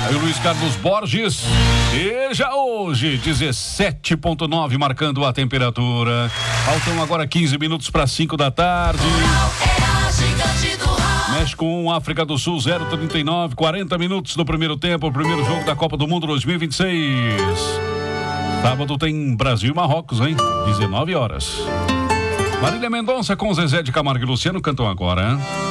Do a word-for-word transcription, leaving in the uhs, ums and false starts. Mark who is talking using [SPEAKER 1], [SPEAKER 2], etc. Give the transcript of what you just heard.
[SPEAKER 1] Aí o Luiz Carlos Borges. E já hoje, dezessete ponto nove, marcando a temperatura. Faltam agora quinze minutos para cinco da tarde. México um, África do Sul zero trinta e nove, quarenta minutos do primeiro tempo, o primeiro jogo da Copa do Mundo dois mil e vinte e seis. Sábado tem Brasil e Marrocos, hein? dezenove horas. Marília Mendonça com Zezé de Camargo e Luciano cantam agora, hein?